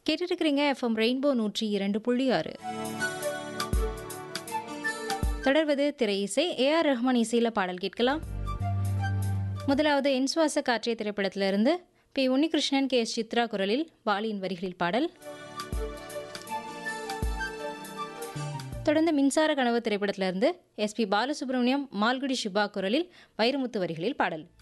கேட்டுருக்கிறீங்க FM rainbow 102.6. தொடர்வது திரை இசை. ஏஆர் ரஹ்மான் இசையில் பாடல் கேட்கலாம். முதலாவது என் சுவாச காற்றிய திரைப்படத்திலிருந்து B Unnikrishnan, K S Chitra குரலில், வாலியின் வரிகளில் பாடல். தொடர்ந்து மின்சார கனவு திரைப்படத்திலிருந்து எஸ்பி பாலசுப்ரமணியம், மால்குடி சுபா குரலில், வைரமுத்து வரிகளில் பாடல்.